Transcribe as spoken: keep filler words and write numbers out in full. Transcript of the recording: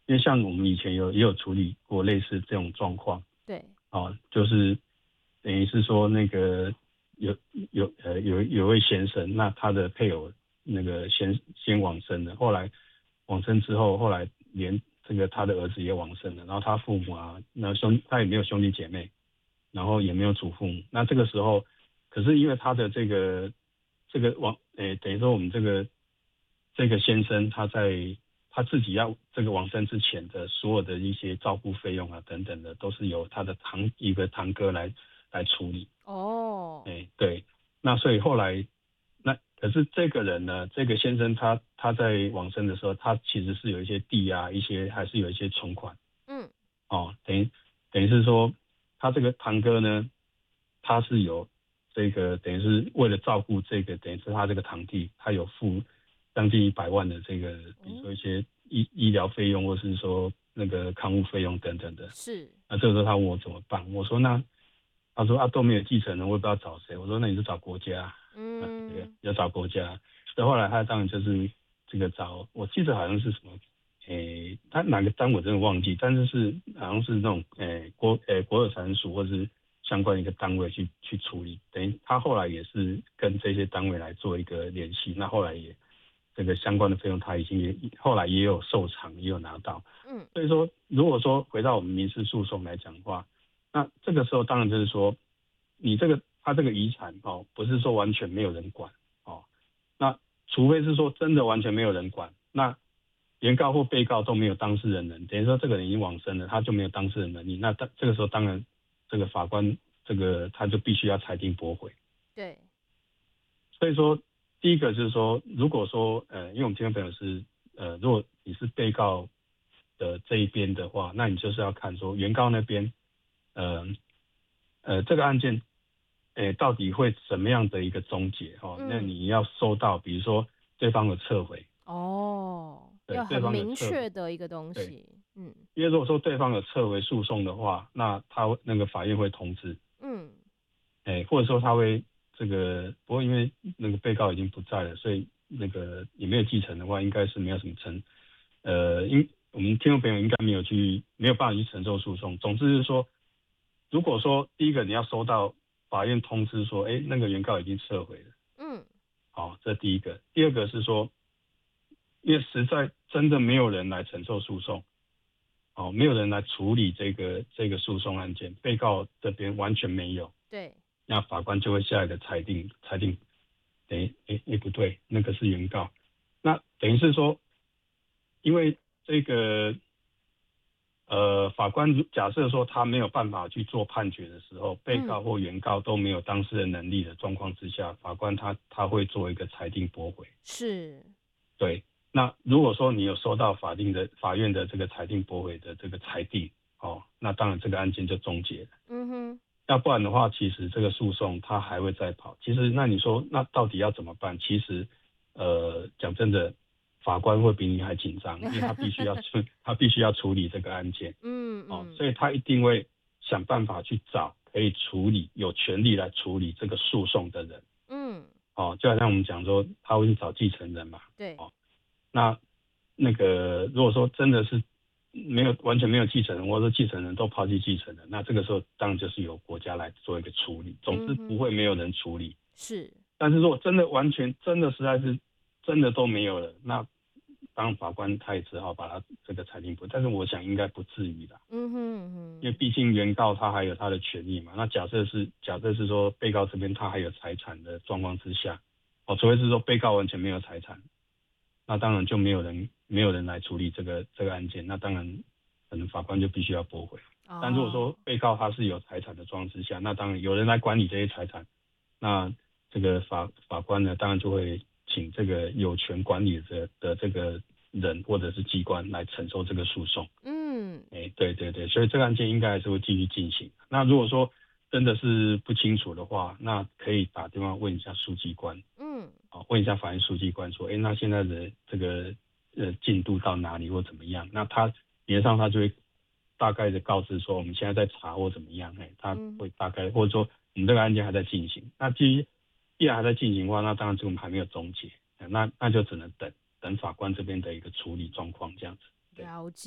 因为像我们以前有也有处理过类似这种状况， 对， 哦，就是等于是说那个有有呃有有位先生，那他的配偶那个先先往生了，后来往生之后，后来连这个他的儿子也往生了，然后他父母啊，那兄他也没有兄弟姐妹，然后也没有祖父母，那这个时候，可是因为他的这个这个往诶，等于说我们这个这个先生他在他自己要这个往生之前的所有的一些照顾费用啊等等的，都是由他的堂一个堂哥来来处理。 哦， 哎，对，那所以后来那可是这个人呢，这个先生他他在往生的时候，他其实是有一些地啊，一些还是有一些存款。 嗯， 哦，等于等于是说，他这个堂哥呢，他是有这个等于是为了照顾这个，等于是他这个堂弟，他有付将近一百万的这个，比如哦， 说一些医医疗费用，或是说那个看护费用等等的。 是， 那这个时候他问我怎么办，我说那他说啊都没有继承人，我也不知道找谁。我说那你就找国家啊，这个嗯， 要找国家。所以后来他当然就是这个找，我记得好像是什么。诶，他哪个单我真的忘记，但是是好像是那种诶国诶国有财产署或是相关一个单位去去处理，等于他后来也是跟这些单位来做一个联系，那后来也这个相关的费用他已经也后来也有受偿，也有拿到。 嗯， 所以说，如果说回到我们民事诉讼来讲的话，那这个时候当然就是说，你这个他这个遗产哦，不是说完全没有人管哦，那除非是说真的完全没有人管，那原告或被告都没有当事人能，等于说这个人已经往生了，他就没有当事人能力，那这个时候当然这个法官这个他就必须要裁定驳回。 对， 所以说第一个就是说，如果说呃，因为我们听众朋友是呃，如果你是被告的这一边的话，那你就是要看说原告那边呃呃这个案件诶到底会怎么样的一个终结哦，那嗯， 你要收到比如说对方有撤回， 哦， 对， 要很对方有明撤回。 确的一个东对， 西，嗯因为如果说对方有撤回诉讼的话，那他那个法院会通知， 嗯， 哎，或者说他会这个，不过因为那个被告已经不在了，所以那个也没有继承的话，应该是没有什么承，呃，因我们听众朋友应该没有去没有办法去承受诉讼。总之是说，如果说第一个你要收到法院通知说，哎，那个原告已经撤回了， 嗯， 好，这第一个。第二个是说，因为实在真的没有人来承受诉讼。哦，没有人来处理这个这个诉讼案件，被告这边完全没有， 对， 那法官就会下一个裁定，裁定，等于诶诶不对，那个是原告，那等于是说，因为这个呃法官假设说他没有办法去做判决的时候，被告嗯， 或原告都没有当事人能力的状况之下，法官他他会做一个裁定驳回。 是， 对，那如果说你有收到法定的法院的这个裁定驳回的这个裁定，哦，那当然这个案件就终结了。 嗯哼， 要不然的话，其实这个诉讼它还会再跑。其实那你说那到底要怎么办？其实，呃，讲真的，法官会比你还紧张，因为他必须要处他必须要处理这个案件，哦， 嗯嗯所以他一定会想办法去找可以处理、有权利来处理这个诉讼的人。 嗯， 哦，就好像我们讲说，他会去找继承人嘛。 对， 哦，那那个如果说真的是没有完全没有继承人，或者说继承人都抛弃继承人，那这个时候当然就是由国家来做一个处理。总之不嗯哼， 会没有人处理。 是， 但是如果真的完全真的实在是真的都没有了，那当然法官他也只好把他这个裁定不。但是我想应该不至于的， 嗯哼嗯因为哼， 毕竟原告他还有他的权利嘛。那假设是假设是说被告这边他还有财产的状况之下，哦，除非是说被告完全没有财产，那当然就没有人没有人来处理这个这个案件，那当然可能法官就必须要驳回。但如果哦， 说被告他是有财产的状况之下，那当然有人来管理这些财产，那这个法法官呢，当然就会请这个有权管理的的这个人或者是机关来承受这个诉讼。 嗯哎，对对对，所以这个案件应该还是会继续进行。那如果说真的是不清楚的话，那可以打电话问一下书记官， 嗯， 啊，问一下法院书记官说，哎，那现在的这个呃进度到哪里或怎么样？那他原则上他就会大概的告知说，我们现在在查或怎么样，哎，他嗯， 会大概或者说我们这个案件还在进行。那既既然还在进行的话，那当然这个我们还没有终结，那那就只能等等法官这边的一个处理状况这样子。对。 了解。